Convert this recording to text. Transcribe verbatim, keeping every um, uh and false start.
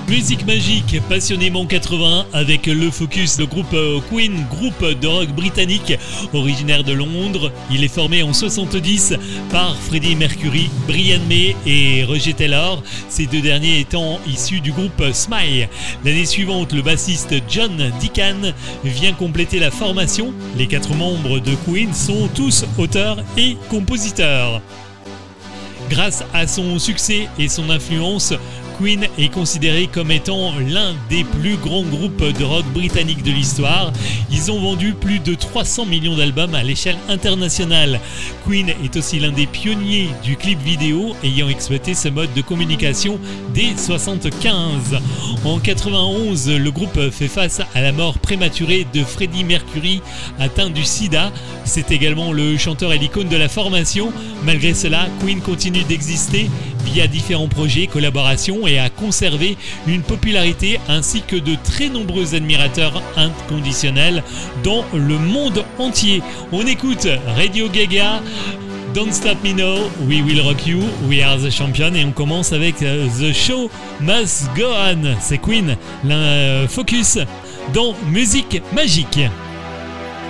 Musique magique, passionnément quatre-vingts avec le focus, le groupe Queen, groupe de rock britannique originaire de Londres. Il est formé en soixante-dix par Freddie Mercury, Brian May et Roger Taylor, ces deux derniers étant issus du groupe Smile. L'année suivante, le bassiste John Deacon vient compléter la formation. Les quatre membres de Queen sont tous auteurs et compositeurs. Grâce à son succès et son influence, Queen est considéré comme étant l'un des plus grands groupes de rock britanniques de l'histoire. Ils ont vendu plus de trois cents millions d'albums à l'échelle internationale. Queen est aussi l'un des pionniers du clip vidéo, ayant exploité ce mode de communication dès soixante-quinze. En quatre-vingt-onze, le groupe fait face à la mort prématurée de Freddie Mercury, atteint du sida. C'est également le chanteur et l'icône de la formation. Malgré cela, Queen continue d'exister via différents projets, collaborations et a conservé une popularité ainsi que de très nombreux admirateurs inconditionnels dans le monde entier. On écoute Radio Gaga, Don't Stop Me Now, We Will Rock You, We Are the Champion, et on commence avec The Show Must Go On. C'est Queen, l'un focus dans Musique Magique.